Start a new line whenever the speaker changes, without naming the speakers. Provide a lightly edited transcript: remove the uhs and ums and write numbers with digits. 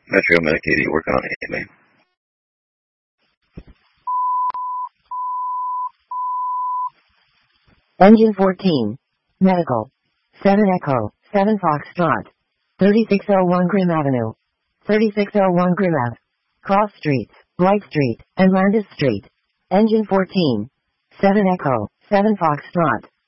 Metro Medicaid, you work on it, man.
Engine 14. Medical. 7 Echo, 7 Foxtrot. 3601 Grimm Avenue. 3601 Grimm Ave. Cross Streets, White Street, and Landis Street. Engine 14. 7 Echo, 7 Foxtrot.